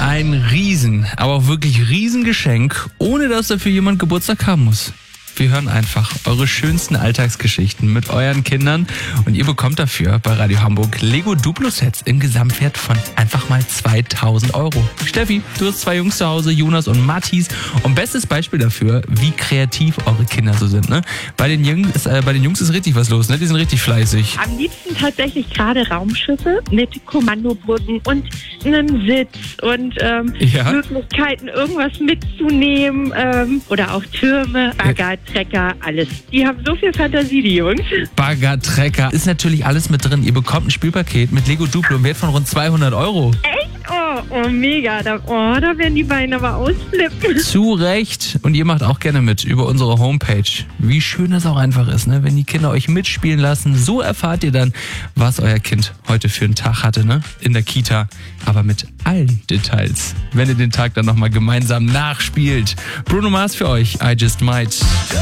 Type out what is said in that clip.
Ein aber auch wirklich Riesengeschenk, ohne dass dafür jemand Geburtstag haben muss. Wir hören einfach eure schönsten Alltagsgeschichten mit euren Kindern und ihr bekommt dafür bei Radio Hamburg Lego Duplo-Sets im Gesamtwert von einfach mal 2.000 €. Steffi, du hast 2 Jungs zu Hause, Jonas und Mathis, und bestes Beispiel dafür, wie kreativ eure Kinder so sind. Ne? Bei den Jungs ist richtig was los, ne? Die sind richtig fleißig. Am liebsten tatsächlich gerade Raumschiffe mit Kommandobrücken und einem Sitz und Möglichkeiten, irgendwas mitzunehmen oder auch Türme, Bagger, Trecker, alles. Die haben so viel Fantasie, die Jungs. Bagger, Trecker, ist natürlich alles mit drin. Ihr bekommt ein Spielpaket mit Lego Duplo im Wert von rund 200 €. Echt? Oh, mega. Da werden die beiden aber ausflippen. Zu Recht. Und ihr macht auch gerne mit über unsere Homepage. Wie schön das auch einfach ist, ne? Wenn die Kinder euch mitspielen lassen. So erfahrt ihr dann, was euer Kind heute für einen Tag hatte, ne? In der Kita. Aber mit allen Details. Wenn ihr den Tag dann nochmal gemeinsam nachspielt. Bruno Mars für euch. I Just Might.